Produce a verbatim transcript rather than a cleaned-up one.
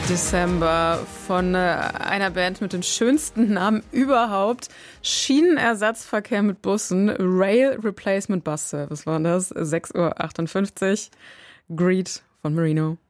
December von äh, einer Band mit den schönsten Namen überhaupt. Schienenersatzverkehr mit Bussen, Rail Replacement Bus Service waren das, sechs Uhr achtundfünfzig. Greed von Marino.